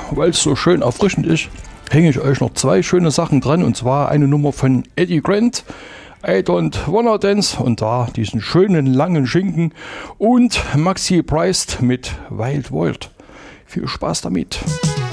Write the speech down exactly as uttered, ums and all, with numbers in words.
weil es so schön erfrischend ist, hänge ich euch noch zwei schöne Sachen dran. Und zwar eine Nummer von Eddie Grant, I Don't Wanna Dance, und da diesen schönen langen Schinken, und Maxi Priest mit Wild World. Viel Spaß damit.